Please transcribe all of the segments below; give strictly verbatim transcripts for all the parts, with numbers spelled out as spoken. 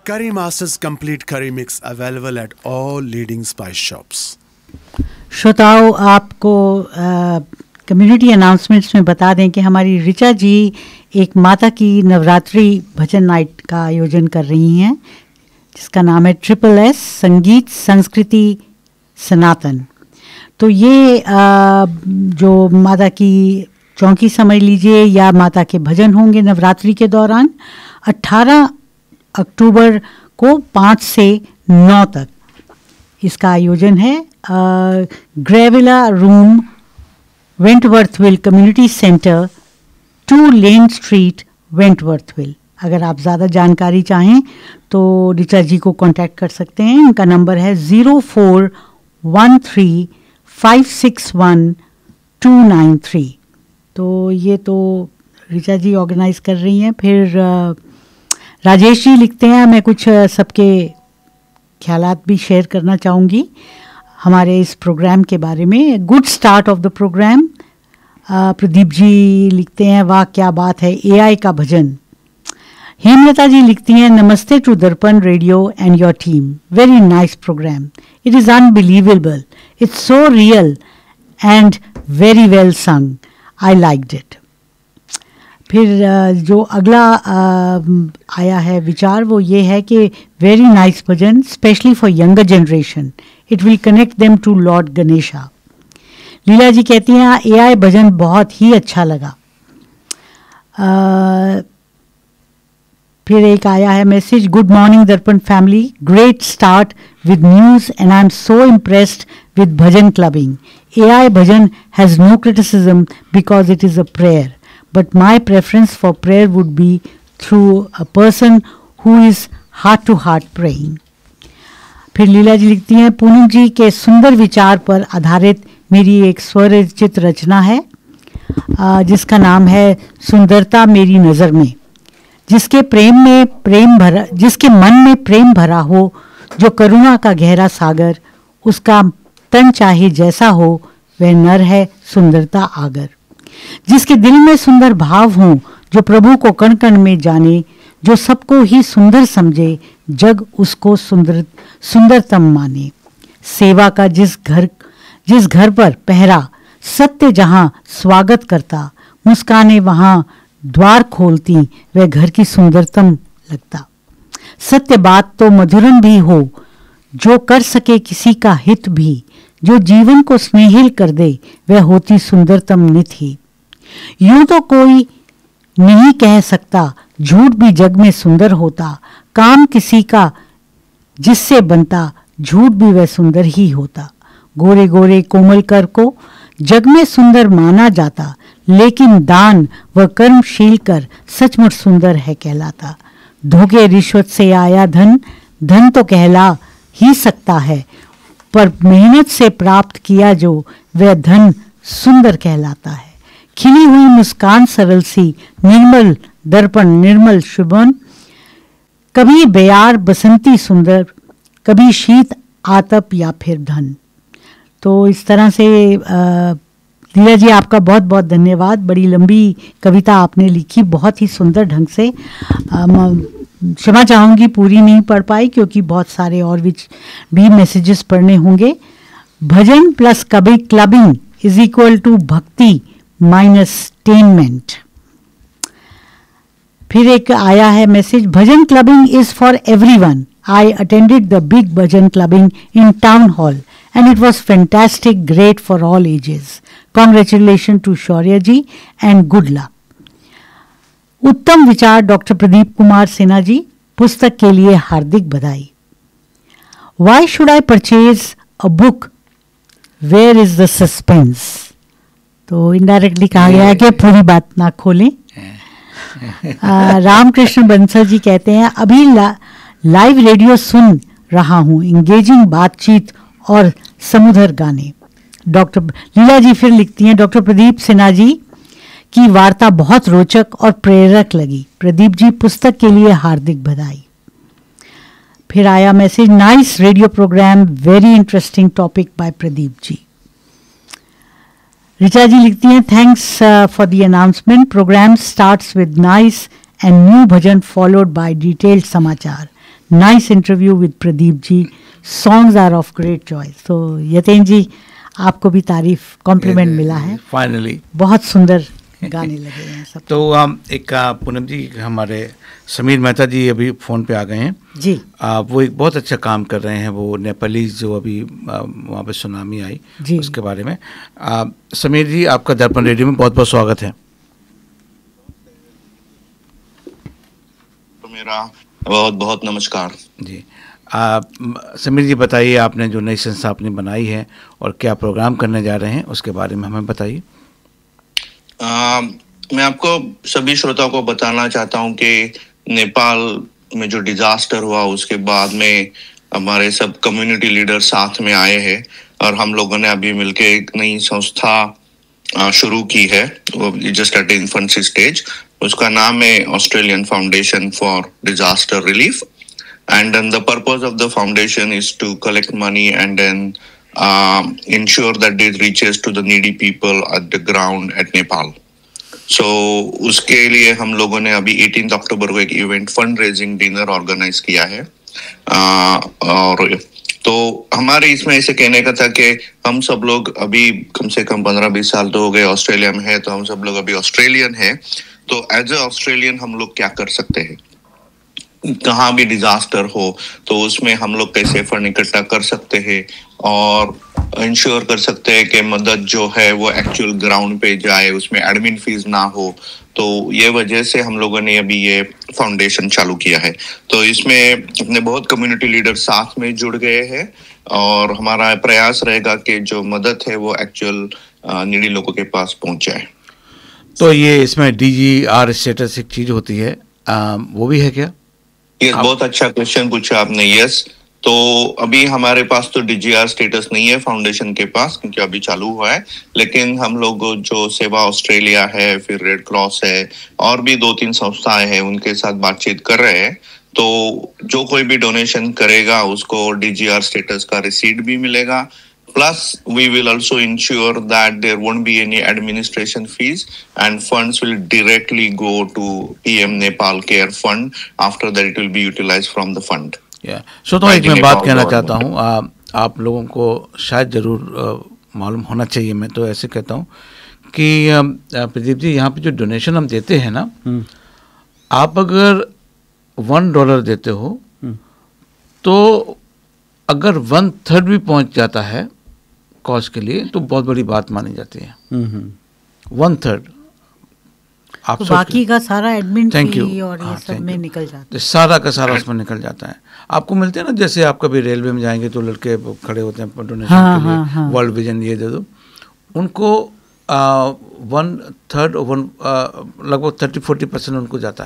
Curry Masters Complete Curry Mix available at all leading spice shops. श्रोताओं, आपको community announcements में बता दें कि हमारी ऋचा जी एक माता की नवरात्रि भजन नाइट का आयोजन कर रही हैं, जिसका नाम है ट्रिपल एस संगीत संस्कृति सनातन। तो ये आ, जो माता की चौकी समझ लीजिए या माता के भजन होंगे नवरात्रि के दौरान अठारह अक्टूबर को पाँच से नौ तक इसका आयोजन है। ग्रेविला room, वेंटवर्थविल community centre, two lane street, वेंटवर्थविल। अगर आप ज़्यादा जानकारी चाहें तो ऋचा जी को कांटेक्ट कर सकते हैं। इनका नंबर है zero four one three five six one two nine three. तो ये तो ऋचा जी ऑर्गेनाइज कर रही हैं। फिर राजेश जी लिखते हैं, मैं कुछ सबके ख्यालात भी शेयर करना चाहूँगी हमारे इस प्रोग्राम के बारे में। Good start of the programme. Pradeep ji लिखते हैं, वाह क्या बात है, एआई का भजन। हेमलता जी लिखती हैं, नमस्ते टू दर्पण radio and your team, very nice program, it is unbelievable, it's so real and very well संग, आई लाइक्ड इट। फिर जो अगला आया है विचार वो ये है कि very nice bhajan specially for younger generation, it will connect them to Lord Ganesha. लीला जी कहती हैं एआई भजन बहुत ही अच्छा लगा। आ, फिर एक आया है मैसेज, गुड मॉर्निंग दर्पण family, great start with news and I am so impressed with bhajan clubbing. AI bhajan has no criticism because it is a prayer, but my preference for prayer would be through a person who is heart to heart praying. फिर लीला जी लिखती हैं, पूनम जी के सुंदर विचार पर आधारित मेरी एक स्वरचित रचना है जिसका नाम है सुंदरता मेरी नज़र में। जिसके प्रेम में प्रेम भरा जिसके मन में प्रेम भरा हो, जो करुणा का गहरा सागर, उसका तन चाहे जैसा हो, वह नर है सुंदरता आगर। जिसके दिल में सुंदर भाव हों, जो प्रभु को कण कण में जाने, जो सबको ही सुंदर समझे, जग उसको सुंदर सुंदरतम माने। सेवा का जिस घर जिस घर पर पहरा, सत्य जहाँ स्वागत करता, मुस्काने वहाँ द्वार खोलती, वह घर की सुंदरतम लगता। सत्य बात तो मधुरम भी हो, जो कर सके किसी का हित भी, जो जीवन को स्नेहिल कर दे, वह होती सुंदरतम नित ही। यूं तो कोई नहीं कह सकता, झूठ भी जग में सुंदर होता, काम किसी का जिससे बनता, झूठ भी वह सुंदर ही होता। गोरे गोरे कोमल कर को जग में सुंदर माना जाता, लेकिन दान व कर्मशील कर सचमुच सुंदर है कहलाता। धोखे रिश्वत से आया धन, धन तो कहला ही सकता है, पर मेहनत से प्राप्त किया जो, वह धन सुंदर कहलाता है। खिली हुई मुस्कान सरल सी, निर्मल दर्पण निर्मल शुभन, कभी बेयार बसंती सुंदर, कभी शीत आतप या फिर धन। तो इस तरह से लीला जी आपका बहुत बहुत धन्यवाद। बड़ी लंबी कविता आपने लिखी, बहुत ही सुंदर ढंग से। क्षमा चाहूँगी पूरी नहीं पढ़ पाई क्योंकि बहुत सारे और भी भी मैसेजेस पढ़ने होंगे। भजन प्लस कभी क्लबिंग इज इक्वल टू भक्ति माइनस टेनमेंट। फिर एक आया है message, bhajan clubbing is for everyone. I attended the big bhajan clubbing in town hall and it was fantastic, great for all ages. Congratulations to Shaurya ji and good luck. उत्तम विचार doctor Pradeep Kumar Sinha ji, पुस्तक के लिए हार्दिक बधाई। Why should I purchase a book? Where is the suspense? तो indirectly कहा गया है कि पूरी बात ना खोलें। रामकृष्ण बंसल जी कहते हैं, अभी ला, लाइव रेडियो सुन रहा हूँ, इंगेजिंग बातचीत और समुद्र गाने। डॉक्टर लीला जी फिर लिखती हैं, डॉक्टर प्रदीप सिन्हा जी की वार्ता बहुत रोचक और प्रेरक लगी। प्रदीप जी पुस्तक के लिए हार्दिक बधाई। फिर आया message, nice radio programme, very interesting topic by Pradeep ji. Richa जी लिखती हैं, thanks for the announcement, programme starts with nice and new bhajan followed by detailed समाचार। Nice interview with Pradeep ji. Songs are of great joy. So यतेन जी, आपको भी तारीफ complement मिला है. Finally बहुत सुंदर गाने लगे हैं सब. तो um, एक uh, पूनम जी, हमारे समीर मेहता जी अभी फ़ोन पे आ गए हैं जी. uh, वो एक बहुत अच्छा काम कर रहे हैं. वो नेपालीज जो अभी uh, वहाँ पे सुनामी आई जी. उसके बारे में. uh, समीर जी, आपका दर्पण रेडियो में बहुत बहुत स्वागत है. तो मेरा बहुत बहुत नमस्कार जी. आप समीर जी बताइए, आपने जो नई संस्था अपनी बनाई है और क्या प्रोग्राम करने जा रहे हैं उसके बारे में हमें बताइए. आ, मैं आपको सभी श्रोताओं को बताना चाहता हूं कि नेपाल में जो डिजास्टर हुआ उसके बाद में हमारे सब कम्युनिटी लीडर साथ में आए हैं और हम लोगों ने अभी मिलके एक नई संस्था शुरू की है. वो जस्ट एट इन्फेंसी स्टेज. उसका नाम है Australian foundation for disaster relief. And then the purpose of the foundation is to collect money and then uh, ensure that it reaches to the needy people at the ground at Nepal. So उसके लिए हम लोगों ने अभी अठारह अक्टूबर को एक event fund raising dinner organise किया है. uh, और तो हमारे इसमें ऐसे कहने का था कि हम सब लोग अभी कम से कम पंद्रह बीस साल तो हो गए ऑस्ट्रेलिया में है, तो हम सब लोग अभी ऑस्ट्रेलियन है. तो एज ए ऑस्ट्रेलियन हम लोग क्या कर सकते हैं, कहाँ भी डिजास्टर हो तो उसमें हम लोग कैसे फंड इकट्ठा कर सकते हैं और इंश्योर कर सकते हैं कि मदद जो है वो एक्चुअल ग्राउंड पे जाए, उसमें एडमिन फीस ना हो. तो ये वजह से हम लोगों ने अभी ये फाउंडेशन चालू किया है. तो इसमें अपने बहुत कम्युनिटी लीडर साथ में जुड़ गए हैं और हमारा प्रयास रहेगा कि जो मदद है वो एक्चुअल नीडी लोगों के पास पहुंच जाए. तो ये इसमें डी जी आर स्टेटस एक चीज होती है, आ, वो भी है क्या? यस, बहुत अच्छा क्वेश्चन पूछा आपने. यस, तो अभी हमारे पास तो डीजीआर स्टेटस नहीं है फाउंडेशन के पास क्योंकि अभी चालू हुआ है, लेकिन हम लोग जो सेवा ऑस्ट्रेलिया है, फिर रेड क्रॉस है और भी दो तीन संस्थाएं हैं, उनके साथ बातचीत कर रहे हैं. तो जो कोई भी डोनेशन करेगा उसको डीजीआर स्टेटस का रिसीट भी मिलेगा. Plus, we will also ensure that there won't be any administration fees and funds will directly go to P M Nepal Care Fund. After that, it will be utilized from the fund. Yeah. So, तो एक मैं बात कहना चाहता हूँ, आप लोगों को शायद जरूर मालूम होना चाहिए, मैं तो ऐसे कहता हूँ कि प्रदीप जी, यहाँ पे जो डोनेशन हम देते हैं ना, आप अगर वन डॉलर देते हो तो अगर वन थर्ड भी पहुँच जाता है कॉज के लिए तो बहुत बड़ी बात मानी जाती है. वन थर्ड आप तो बाकी का सारा एडमिन फी और ये हाँ, सब में निकल जाता है. सारा का सारा उसमें निकल जाता है. आपको मिलते हैं ना, जैसे आप कभी रेलवे में जाएंगे तो लड़के खड़े होते हैं डोनेशन हाँ, के लिए, हाँ, हाँ. वर्ल्ड विजन ये दे दो, उनको वन थर्ड वन लगभग थर्टी फोर्टी परसेंट उनको जाता है.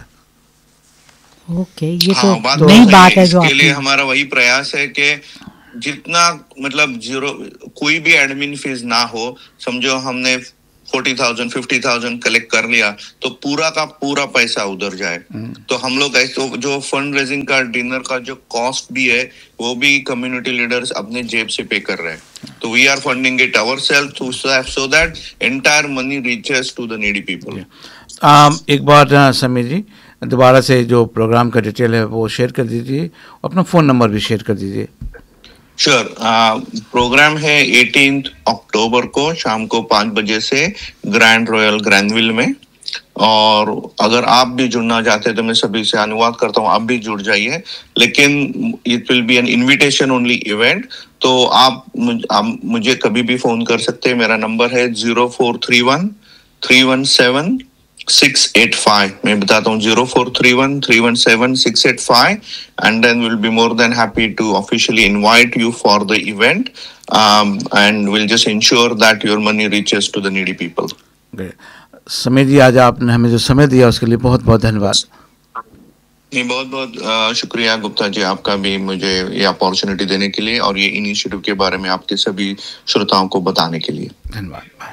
ओके, ये हाँ, तो बात नई तो बात है. जो इसके लिए आपकी हमारा वही प्रयास है कि जितना मतलब जीरो कोई भी एडमिन फीस ना हो. समझो हमने forty thousand fifty thousand collect कर लिया तो पूरा का पूरा पैसा उधर जाए. तो हम लोग ऐसे जो फंड रेजिंग का डिनर का जो कॉस्ट भी है वो भी कम्युनिटी लीडर्स अपने जेब से पे कर रहे हैं. तो we are funding it ourselves so that entire money reaches to the needy people. एक बार समीर जी दोबारा से जो प्रोग्राम का डिटेल है वो शेयर कर दीजिए, अपना फ़ोन नंबर भी शेयर कर दीजिए. श्योर. प्रोग्राम है अठारह अक्टूबर को शाम को पाँच बजे से ग्रैंड रॉयल ग्रैंडविल में. और अगर आप भी जुड़ना चाहते हैं तो मैं सभी से अनुरोध करता हूँ आप भी जुड़ जाइए, लेकिन it will be N invitation only event. तो आप, आप मुझे कभी भी फोन कर सकते हैं. मेरा नंबर है zero four three one three one seven six eight five. मैं बताता हूँ zero four three one three one seven six eight five. and then we'll be more than happy to officially invite you for the event, um, and we'll just ensure that your money reaches to the needy people. Sameer जी, आज आपने हमें जो समय दिया उसके लिए बहुत बहुत धन्यवाद. नहीं, बहुत बहुत शुक्रिया गुप्ता जी आपका भी मुझे ये अपॉर्चुनिटी देने के लिए और ये इनिशिएटिव के बारे में आपके सभी श्रोताओं को बताने के लिए धन्यवाद.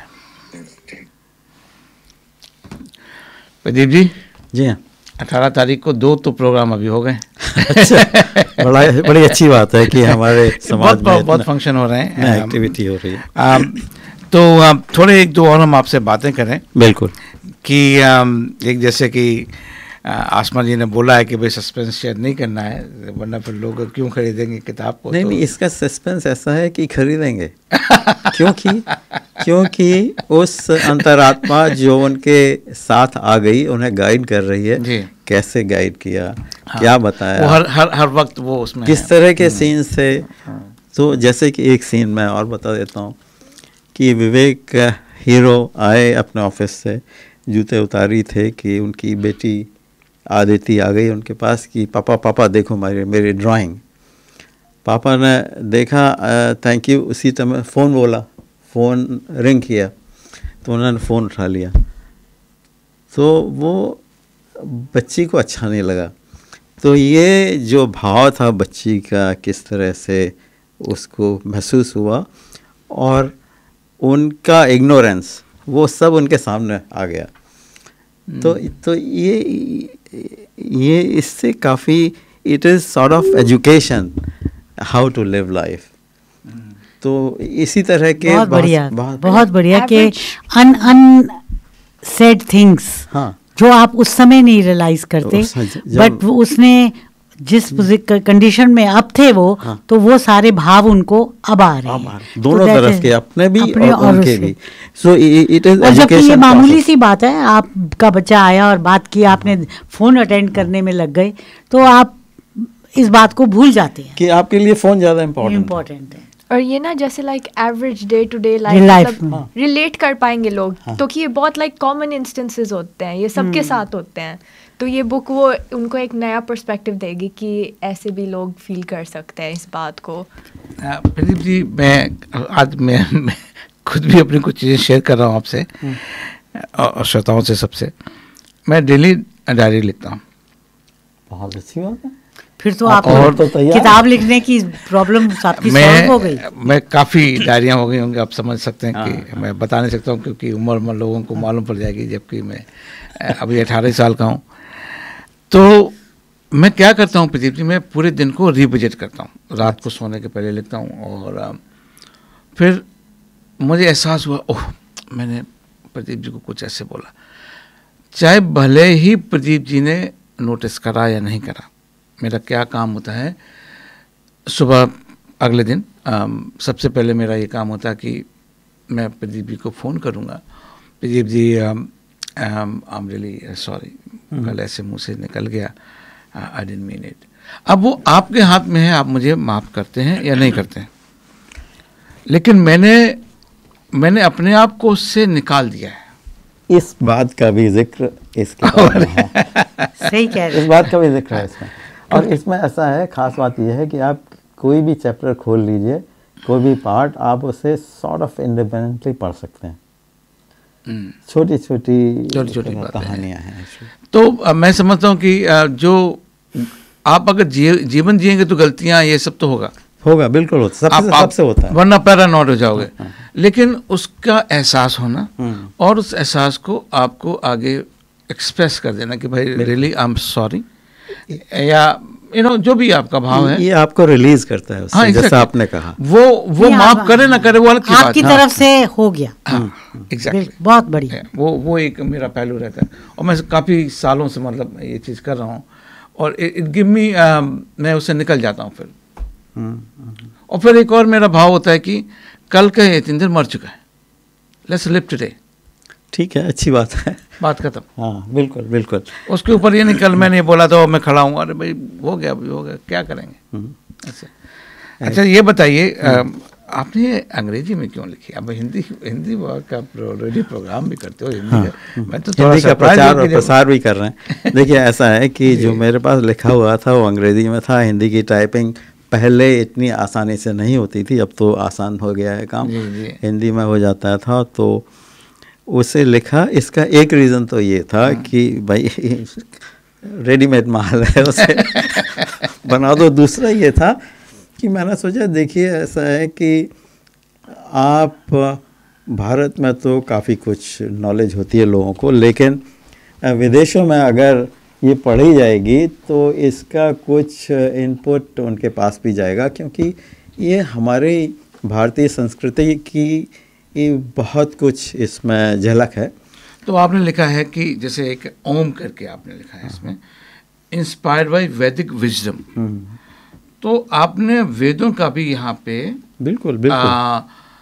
प्रदीप जी. जी हाँ, अठारह तारीख को दो तो प्रोग्राम अभी हो गए. बड़ा बड़ी अच्छी बात है कि हमारे समाज बहुत, में बहुत फंक्शन हो रहे हैं, एक्टिविटी हो रही है. आ, तो थोड़े एक दो और हम आपसे बातें करें. बिल्कुल. कि एक जैसे कि आसमा जी ने बोला है कि भाई सस्पेंस शेयर नहीं करना है, वरना फिर लोग क्यों खरीदेंगे किताब को। नहीं तो नहीं, इसका सस्पेंस ऐसा है कि खरीदेंगे क्योंकि क्योंकि उस अंतरात्मा जो उनके साथ आ गई, उन्हें गाइड कर रही है जी। कैसे गाइड किया, हाँ, क्या बताया, वो हर हर हर वक्त वो उसमें किस तरह के सीन्स थे। तो जैसे कि एक सीन मैं और बता देता हूँ कि विवेक हीरो आए अपने ऑफिस से, जूते उतारी थे कि उनकी बेटी आदिति आ गई उनके पास कि पापा पापा देखो मेरे मेरी ड्राइंग। पापा ने देखा थैंक यू, उसी समय फ़ोन बोला, फ़ोन रिंग किया तो उन्होंने फ़ोन उठा लिया। तो वो बच्ची को अच्छा नहीं लगा। तो ये जो भाव था बच्ची का, किस तरह से उसको महसूस हुआ और उनका इग्नोरेंस, वो सब उनके सामने आ गया। तो तो ये ये इससे काफ़ी, it is sort of education how to live life. तो इसी तरह के बहुत बढ़िया, बहुत, बहुत बढ़िया कि अन अन सेड थिंग्स, हाँ, जो आप उस समय नहीं रियलाइज करते, उस- जब- बट उसने जिस कंडीशन में अब थे वो, हाँ। तो वो सारे भाव उनको अब आ रहे अब हैं। आ- दोनों तो that तरफ is- के, अपने भी अपने और उनके उसके। भी। सो इट इज और जबकि ये एजुकेशन मामूली सी बात है, आपका बच्चा आया और बात की, आपने फोन अटेंड करने में लग गए, तो आप इस बात को भूल जाते हैं। कि आपके लिए फ़ोन ज़्यादा इम्पोर्टेंट इम्पोर्टेंट है। और ये ना जैसे like average day to day Life life में। मतलब रिलेट कर पाएंगे लोग, तो कि ये बहुत लाइक कॉमन इंस्टेंसेस होते हैं, ये सबके साथ होते हैं। तो ये बुक वो उनको एक नया पर्सपेक्टिव देगी कि ऐसे भी लोग फील कर सकते हैं इस बात को। अ, प्रदीप जी, मैं आज मैं, मैं खुद भी अपनी कुछ चीज़ें शेयर कर रहा हूँ आपसे और श्रोताओं से सबसे। मैं डेली डायरी लिखता हूँ। बहुत अच्छी बात है। फिर तो और आपको तो तैयार किताब लिखने की प्रॉब्लम आपकी सॉल्व हो गई। मैं मैं काफ़ी डायरियाँ हो गई होंगी, आप समझ सकते हैं कि मैं बता नहीं सकता हूँ क्योंकि उम्र उम्र लोगों को मालूम पड़ जाएगी, जबकि मैं अ, अभी अठारह साल का हूँ। तो मैं क्या करता हूँ प्रदीप जी, मैं पूरे दिन को रिविजिट करता हूँ, रात को सोने के पहले लिखता हूँ। और अ, फिर मुझे एहसास हुआ, ओह मैंने प्रदीप जी को कुछ ऐसे बोला, चाहे भले ही प्रदीप जी ने नोटिस करा या नहीं करा। मेरा क्या काम होता है, सुबह अगले दिन अम, सबसे पहले मेरा ये काम होता है कि मैं प्रदीप जी को फ़ोन करूँगा, Pradeep ji I am really sorry, कल ऐसे मुंह से निकल गया, आई डिडंट मीन इट। अब वो आपके हाथ में है, आप मुझे माफ़ करते हैं या नहीं करते हैं, लेकिन मैंने मैंने अपने आप को उससे निकाल दिया है। इस बात का भी जिक्र इस किताब में है। सही कह रहे इस बात का भी जिक्र है इसमें। और इसमें ऐसा है, खास बात यह है कि आप कोई भी चैप्टर खोल लीजिए, कोई भी पार्ट, आप उसे सॉर्ट ऑफ इंडिपेंडेंटली पढ़ सकते हैं। छोटी छोटी छोटी-छोटी बातें कहानियाँ हैं इसमें। तो अ, मैं समझता हूँ कि अ, जो आप अगर जी, जीवन जिएंगे तो गलतियाँ ये सब तो होगा, होगा, बिल्कुल होता, सबसे आप, सबसे आप होता है। वरना पैरानॉट हो जाओगे। लेकिन उसका एहसास होना और उस एहसास को आपको आगे एक्सप्रेस कर देना कि भाई रियली आई एम सॉरी, या यू नो जो भी आपका भाव है, ये आपको रिलीज करता है उससे, हाँ, जैसा exactly. आपने कहा। वो वो नहीं, माफ आप- करे ना करे वो अलग की बात आपकी है। तरफ से हो गया। हाँ, एग्जैक्टली, बहुत बढ़िया। वो वो एक मेरा पहलू रहता है। और मैं काफ़ी सालों से मतलब ये चीज़ कर रहा हूँ और इट गिव मी, मैं उससे निकल जाता हूँ फिर। और फिर एक और मेरा भाव होता है कि कल का यतींद्र मर चुका है, लेट्स लिव टुडे, ठीक है, अच्छी बात है। बात खत्म। हाँ, बिल्कुल बिल्कुल। उसके ऊपर ये नहीं कल मैंने ये बोला था और मैं खड़ा हूँ, अरे भाई हो गया अभी हो गया, क्या करेंगे ऐसे। अच्छा ये बताइए, अ, आपने अंग्रेजी में क्यों लिखी? अब हिंदी हिंदी का रेडियो प्रोग्राम भी करते हो हिंदी हाँ, का, मैं तो थोड़ा हिंदी का surprise प्रचार हूँ और कि जब- प्रसार भी कर रहे हैं। देखिए ऐसा है कि जो मेरे पास लिखा हुआ था वो अंग्रेजी में था। हिंदी की टाइपिंग पहले इतनी आसानी से नहीं होती थी, अब तो आसान हो गया है काम, जी, जी। हिंदी में हो जाता था। तो उसे लिखा, इसका एक रीज़न तो ये था कि भाई रेडीमेड माल है, उसे बना दो। दूसरा ये था कि मैंने सोचा, देखिए ऐसा है कि आप भारत में तो काफ़ी कुछ नॉलेज होती है लोगों को, लेकिन विदेशों में अगर ये पढ़ी जाएगी तो इसका कुछ इनपुट उनके पास भी जाएगा, क्योंकि ये हमारी भारतीय संस्कृति की ये बहुत कुछ इसमें झलक है। तो आपने लिखा है कि जैसे एक ओम करके आपने लिखा है इसमें, इंस्पायर्ड बाय वैदिक विजडम। तो आपने वेदों का भी यहाँ पे बिल्कुल बिल्कुल आ,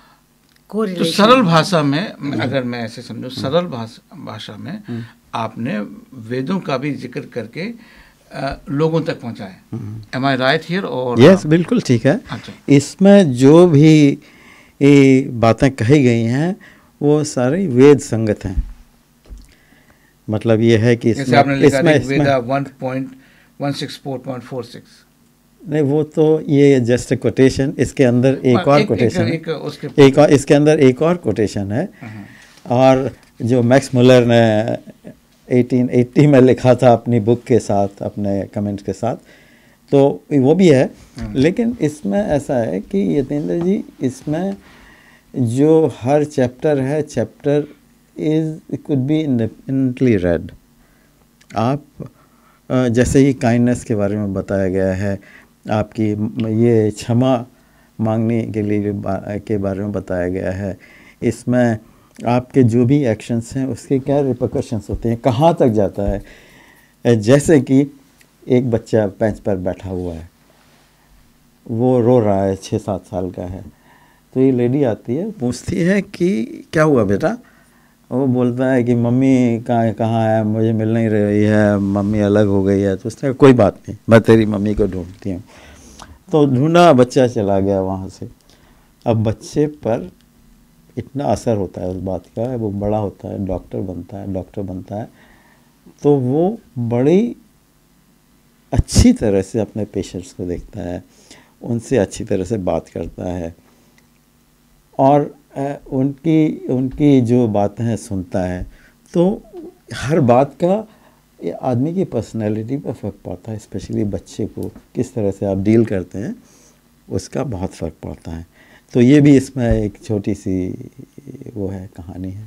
तो सरल भाषा में, अगर मैं ऐसे समझूं, सरल भाषा भाषा में आपने वेदों का भी जिक्र करके आ, लोगों तक पहुँचाया। M I right here? और यस, बिल्कुल ठीक है। अच्छा। इसमें जो भी ये बातें कही गई हैं वो सारी वेद संगत हैं। मतलब ये है कि जैसे इसमें आपने लिखा इसमें, ऋग्वेद इसमें one point one six four point four six. नहीं, वो तो ये जस्ट कोटेशन, इसके अंदर एक और कोटेशन है, एक, उसके एक और इसके अंदर एक और कोटेशन है। और जो मैक्स मुलर ने अठारह सौ अस्सी में लिखा था अपनी बुक के साथ, अपने कमेंट्स के साथ, तो वो भी है। लेकिन इसमें ऐसा है कि यतेंद्र जी, इसमें जो हर चैप्टर है, chapter is it could be independently red. आप अ, जैसे ही काइंडनेस के बारे में बताया गया है, आपकी ये क्षमा मांगने के लिए बा, के बारे में बताया गया है, इसमें आपके जो भी एक्शंस हैं उसके क्या रिपरकशंस होते हैं, कहाँ तक जाता है। जैसे कि एक बच्चा बेंच पर बैठा हुआ है, वो रो रहा है, छः सात साल का है, तो ये लेडी आती है, पूछती है कि क्या हुआ बेटा। वो बोलता है कि मम्मी कहाँ कहाँ है, मुझे मिल नहीं रही है, मम्मी अलग हो गई है। तो उसने कहा कोई बात नहीं, मैं तेरी मम्मी को ढूंढती हूँ। तो ढूंढा, बच्चा चला गया वहाँ से। अब बच्चे पर इतना असर होता है उस बात का, वो बड़ा होता है, डॉक्टर बनता है, डॉक्टर बनता है, तो वो बड़ी अच्छी तरह से अपने पेशेंट्स को देखता है, उनसे अच्छी तरह से बात करता है, और उनकी उनकी जो बातें हैं सुनता है। तो हर बात का ये आदमी की पर्सनैलिटी पर फ़र्क पड़ता है, स्पेशली बच्चे को किस तरह से आप डील करते हैं उसका बहुत फ़र्क पड़ता है। तो ये भी इसमें एक छोटी सी वो है, कहानी है।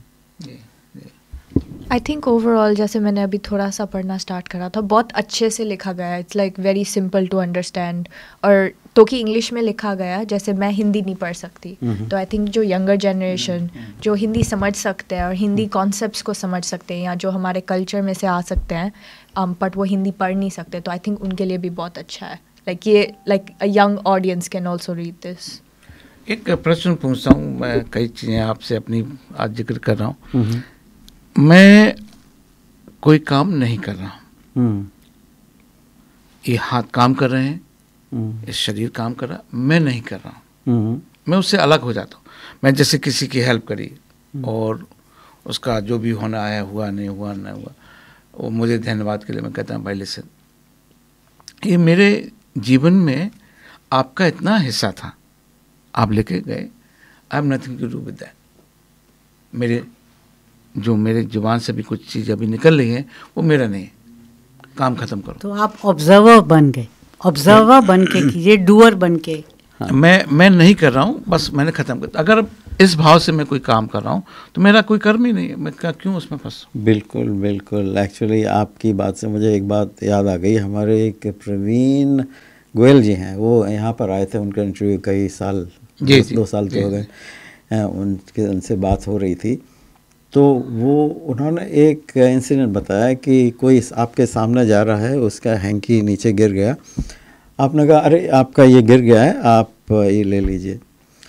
आई थिंक ओवरऑल, जैसे मैंने अभी थोड़ा सा पढ़ना स्टार्ट करा था, बहुत अच्छे से लिखा गया है। It's like very simple to understand. और तो कि इंग्लिश में लिखा गया, जैसे मैं हिंदी नहीं पढ़ सकती, तो आई थिंक जो यंगर जनरेशन जो हिंदी समझ सकते हैं और हिंदी कॉन्सेप्ट्स को समझ सकते हैं, या जो हमारे कल्चर में से आ सकते हैं, बट um, वो हिंदी पढ़ नहीं सकते, तो आई थिंक उनके लिए भी बहुत अच्छा है। लाइक like, ये like a young audience can also read this. एक प्रश्न पूछता हूँ मैं, कई चीज़ें आपसे अपनी आज जिक्र कर रहा हूँ। मैं कोई काम नहीं कर रहा हूँ, ये हाथ काम कर रहे हैं, ये शरीर काम कर रहा है, मैं नहीं कर रहा हूँ, मैं उससे अलग हो जाता हूँ। मैं जैसे किसी की हेल्प करी और उसका जो भी होना आया, हुआ नहीं हुआ नहीं हुआ, वो मुझे धन्यवाद के लिए मैं कहता हूँ भाई लिसन, ये मेरे जीवन में आपका इतना हिस्सा था, आप लेके गए, I have nothing to do with that. मेरे जो मेरे जुबान से भी कुछ चीज़ अभी निकल रही है वो मेरा नहीं है, काम खत्म करो। तो आप ऑब्जर्वर बन गए, ऑब्जर्वर बन के कीजिए, डूअर बन के। हाँ। मैं मैं नहीं कर रहा हूँ, बस मैंने खत्म कर। अगर इस भाव से मैं कोई काम कर रहा हूँ तो मेरा कोई कर्म ही नहीं है, मैं क्या क्यों उसमें फंसूं। बिल्कुल बिल्कुल। एक्चुअली आपकी बात से मुझे एक बात याद आ गई। हमारे एक प्रवीण गोयल जी हैं, वो यहाँ पर आए थे, उनका इंटरव्यू कई साल, जी, दो, दो साल तो हो गए, उनके उनसे बात हो रही थी। तो वो उन्होंने एक इंसिडेंट बताया कि कोई आपके सामने जा रहा है, उसका हैंकी नीचे गिर गया, आपने कहा अरे आपका ये गिर गया है, आप ये ले लीजिए।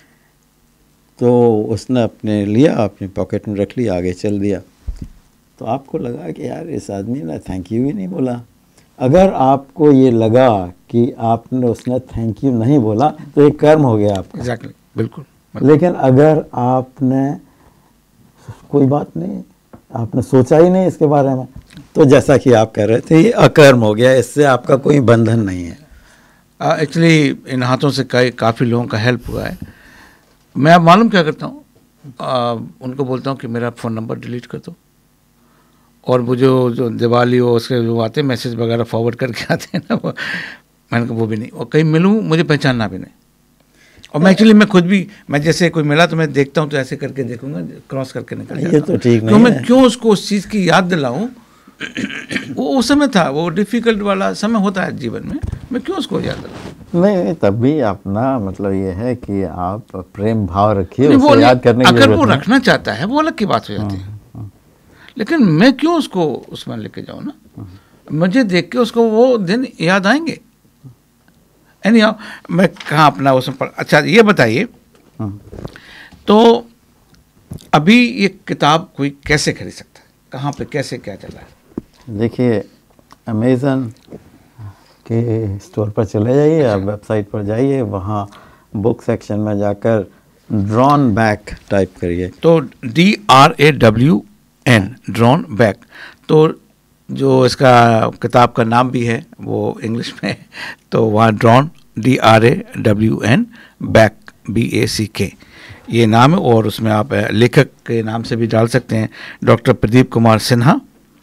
तो उसने अपने लिया, अपनी पॉकेट में रख लिया, आगे चल दिया। तो आपको लगा कि यार इस आदमी ने थैंक यू ही नहीं बोला। अगर आपको ये लगा कि आपने उसने थैंक यू नहीं बोला तो एक कर्म हो गया आपका। एग्जैक्टली, बिल्कुल। लेकिन अगर आपने कोई बात नहीं, आपने सोचा ही नहीं इसके बारे में, तो जैसा कि आप कह रहे थे ये अकर्म हो गया, इससे आपका कोई बंधन नहीं है। एक्चुअली uh, इन हाथों से कई काफ़ी लोगों का हेल्प हुआ है। मैं अब मालूम क्या करता हूँ, uh, उनको बोलता हूँ कि मेरा फ़ोन नंबर डिलीट कर दो, और वो जो जो दिवाली हो उसके जो आते हैं मैसेज वगैरह फॉरवर्ड करके आते हैं ना, वो मैंने कहा वो भी नहीं, और कहीं मिलूँ मुझे पहचानना भी नहीं। और मैं एक्चुअली मैं खुद भी, मैं जैसे कोई मिला तो मैं देखता हूँ तो ऐसे करके देखूंगा, क्रॉस करके निकल जाता। ये तो ठीक नहीं तो मैं है। क्यों उसको उस चीज़ की याद दिलाऊं, वो उस समय था, वो डिफ़िकल्ट वाला समय होता है जीवन में, मैं क्यों उसको याद दिलाऊं। नहीं नहीं, तब भी अपना मतलब ये है कि आप प्रेम भाव रखिए, वो उसे याद करने की अगर जरूरत वो नहीं। रखना चाहता है वो अलग की बात हो जाती है, लेकिन मैं क्यों उसको उसमें लेके जाऊँ ना, मुझे देख के उसको वो दिन याद आएंगे। एनी हाउ मैं कहाँ अपना उसमें पढ़। अच्छा ये बताइए, तो अभी ये किताब कोई कैसे खरीद सकता है, कहाँ पे कैसे क्या चला है? देखिए अमेज़न के स्टोर पर चले जाइए, आप वेबसाइट पर जाइए, वहाँ बुक सेक्शन में जाकर ड्रॉन बैक टाइप करिए। तो D R A W N drawn back, तो जो इसका किताब का नाम भी है वो इंग्लिश में, तो वहाँ drawn D R A W N back B ए सी के ये नाम है। और उसमें आप लेखक के नाम से भी डाल सकते हैं, डॉक्टर प्रदीप कुमार सिन्हा,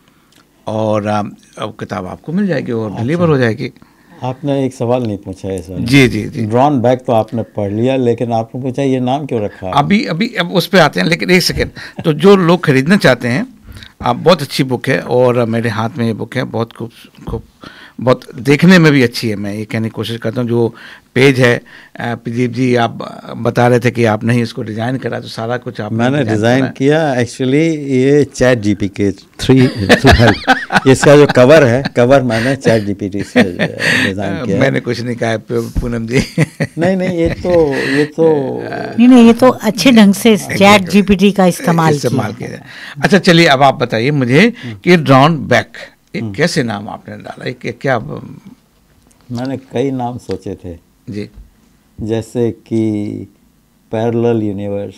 और अब किताब आपको मिल जाएगी और डिलीवर हो जाएगी। आपने एक सवाल नहीं पूछा है सर। जी जी जी, ड्रॉन बैक तो आपने पढ़ लिया, लेकिन आपने पूछा ये नाम क्यों रखा? अभी अभी अब उस पर आते हैं, लेकिन एक सेकेंड, तो जो लोग खरीदना चाहते हैं, आप बहुत अच्छी बुक है और मेरे हाथ में ये बुक है, बहुत खूब खूब बहुत देखने में भी अच्छी है। मैं ये कहने की कोशिश करता हूँ, जो पेज है प्रदीप जी आप बता रहे थे कि आपने ही इसको डिज़ाइन करा, तो सारा कुछ आप मैंने डिज़ाइन किया। एक्चुअली ये चैट जीपीटी थ्री हेल्प, इसका जो कवर है, कवर मैंने चैट जीपीटी से डिज़ाइन किया। मैंने कुछ नहीं कहा पूनम जी। नहीं नहीं, ये तो ये तो नहीं नहीं, ये तो अच्छे ढंग से चैट जीपीटी का इस्तेमाल किया। अच्छा चलिए, अब आप बताइए मुझे कि ड्रॉन बैक एक कैसे नाम आपने डाला, एक क्या? मैंने कई नाम सोचे थे जी, जैसे कि पैरेलल यूनिवर्स,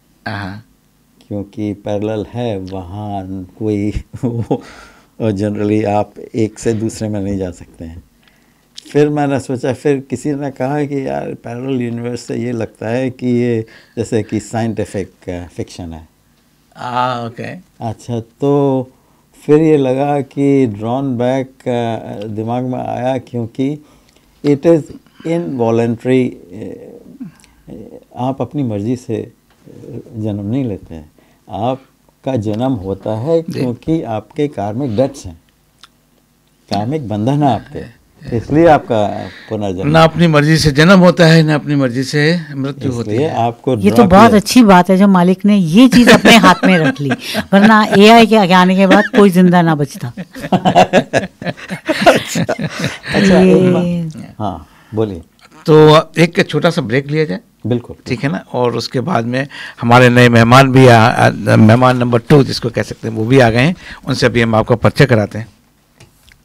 क्योंकि पैरेलल है वहाँ कोई और जनरली आप एक से दूसरे में नहीं जा सकते हैं। फिर मैंने सोचा, फिर किसी ने कहा कि यार पैरेलल यूनिवर्स से ये लगता है कि ये जैसे कि साइंटिफिक फिक्शन है। आ, ओके अच्छा, तो फिर ये लगा कि ड्रॉन बैक दिमाग में आया क्योंकि इट इज़ इनवॉलंटरी, आप अपनी मर्ज़ी से जन्म नहीं लेते हैं, आपका जन्म होता है क्योंकि आपके कार्मिक डेट्स हैं, कार्मिक बंधन है आपके, इसलिए आपका पुनर्जन्म। ना अपनी मर्जी से जन्म होता है, ना अपनी मर्जी से मृत्यु होती है। आपको ये तो बहुत अच्छी बात है जो मालिक ने ये चीज अपने हाथ में रख ली, वरना एआई के आगे आने के बाद कोई जिंदा ना बचता। अच्छा, हाँ बोलिए। तो एक छोटा सा ब्रेक लिया जाए। बिल्कुल, ठीक है ना, और उसके बाद में हमारे नए मेहमान भी, मेहमान नंबर टू जिसको कह सकते हैं, वो भी आ गए हैं, उनसे अभी हम आपका परिचय कराते हैं।